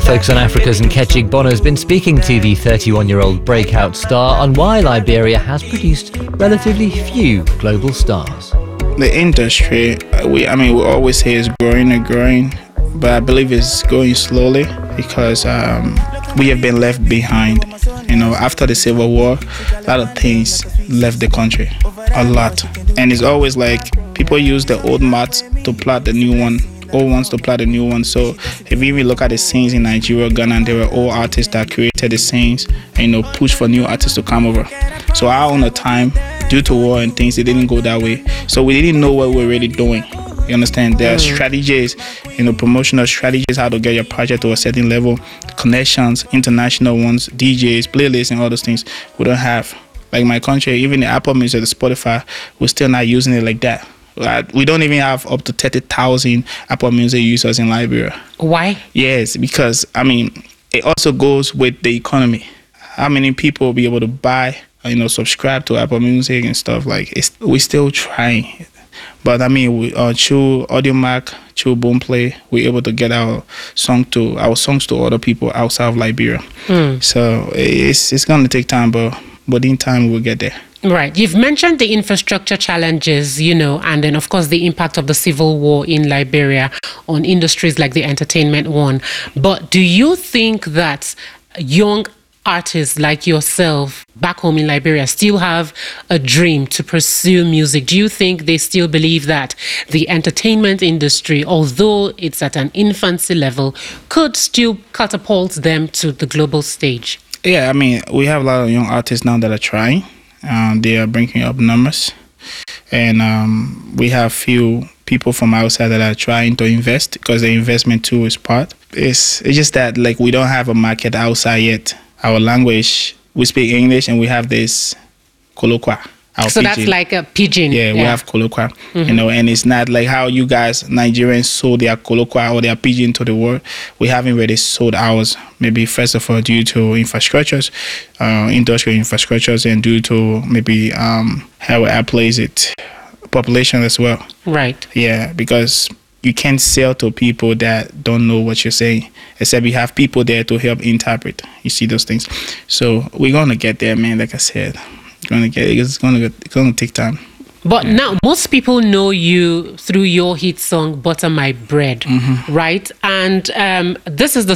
Focus on Africa's Nkechig Bono has been speaking to the 31-year-old breakout star on why Liberia has produced relatively few global stars. The industry, we always say it's growing and growing, but I believe it's going slowly because we have been left behind. After the Civil War, a lot of things left the country, a lot. And it's always like people use the old mats to plot the new one, old ones to plot the new one. So if you even look at the scenes in Nigeria, Ghana, and there were old artists that created the scenes and push for new artists to come over. So our own time, due to war and things, it didn't go that way. So we didn't know what we were really doing. You understand? There are strategies, promotional strategies, how to get your project to a certain level, connections, international ones, DJs, playlists, and all those things we don't have. Like my country, even the Apple Music, the Spotify, we're still not using it like that. We don't even have up to 30,000 Apple Music users in Liberia. Why? Yes, because, it also goes with the economy. How many people will be able to buy, subscribe to Apple Music and stuff like it? We're still trying. But through Audiomack, through Boomplay, we're able to get our songs to other people outside of Liberia. So it's going to take time, but in time we'll get there. Right. You've mentioned the infrastructure challenges, and then, of course, the impact of the civil war in Liberia on industries like the entertainment one. But do you think that young artists like yourself back home in Liberia still have a dream to pursue music? Do you think they still believe that the entertainment industry, although it's at an infancy level, could still catapult them to the global stage? Yeah, we have a lot of young artists now that are trying. They are bringing up numbers, and we have few people from outside that are trying to invest because the investment too is part. It's just that we don't have a market outside yet. Our language, we speak English, and we have this colloquia. So that's like a pidgin. Yeah, we have colloquia, and it's not like how you guys, Nigerians, sold their colloquia or their pidgin to the world. We haven't really sold ours, maybe first of all due to infrastructures, industrial infrastructures, and due to maybe how it plays it, population as well. Right. Yeah, because you can't sell to people that don't know what you're saying, except you have people there to help interpret. You see those things. So we're going to get there, man, like I said. It's going to take time. But now most people know you through your hit song Butter My Bread, right? And this is the